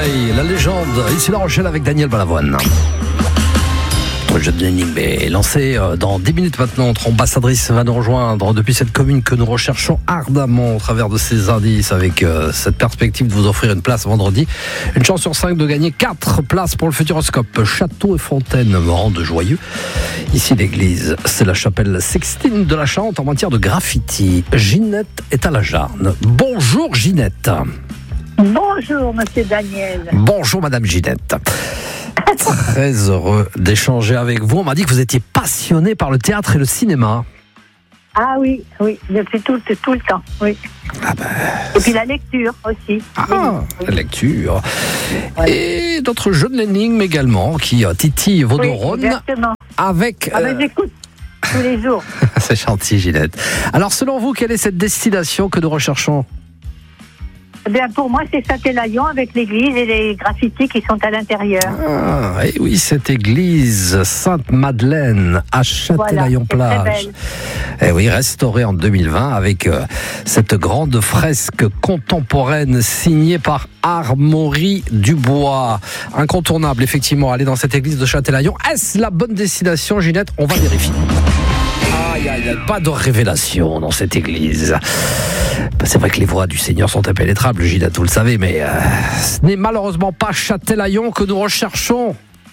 Day, la légende. Ici La Rochelle avec Daniel Balavoine. Notre jeu de l'énigme est lancé dans 10 minutes maintenant. Notre ambassadrice va nous rejoindre depuis cette commune que nous recherchons ardemment au travers de ces indices, avec cette perspective de vous offrir une place vendredi. Une chance sur 5 de gagner 4 places pour le Futuroscope. Château et fontaine me rendent joyeux. Ici l'église, c'est la chapelle Sixtine de la Charente en matière de graffiti. Ginette est à la Jarne. Bonjour Ginette. Bonjour, monsieur Daniel. Bonjour, madame Ginette. Très heureux d'échanger avec vous. On m'a dit que vous étiez passionnée par le théâtre et le cinéma. Ah oui, depuis tout le temps, oui. Ah ben, et puis la lecture aussi. Ah, oui. La lecture. Ouais. Et d'autres jeux de l'énigme également qui titillent vos Oui, neurones exactement. avec... Ah ben j'écoute tous les jours. C'est gentil, Ginette. Alors, selon vous, quelle est cette destination que nous recherchons ? Eh bien, pour moi, c'est Châtelaillon avec l'église et les graffitis qui sont à l'intérieur. Ah, et oui, cette église Sainte-Madeleine à Châtelaillon-Plage. Voilà, c'est très Et oui, restaurée en 2020 avec cette grande fresque contemporaine signée par Armory Dubois. Incontournable, effectivement, aller dans cette église de Châtelaillon. Est-ce la bonne destination, Ginette ? On va vérifier. Aïe, aïe, aïe, pas de révélation dans cette église. C'est vrai que les voies du Seigneur sont impénétrables, Ginette, vous le savez, mais ce n'est malheureusement pas Châtelaillon que nous recherchons.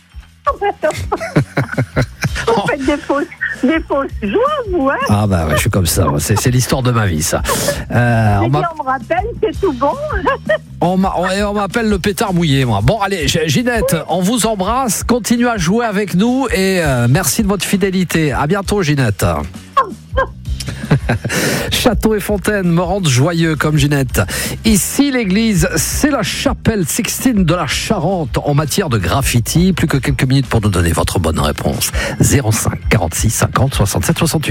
Vous faites des fausses joies, vous, hein? Ah bah ouais, je suis comme ça, c'est l'histoire de ma vie, ça. On me rappelle, c'est tout bon. On m'appelle le pétard mouillé, moi. Bon, allez, Ginette, on vous embrasse, continuez à jouer avec nous et merci de votre fidélité. À bientôt, Ginette. Château et fontaine me rendent joyeux comme Ginette. Ici l'église, c'est la chapelle Sixtine de la Charente en matière de graffiti. Plus que quelques minutes pour nous donner votre bonne réponse. 05 46 50 67 68.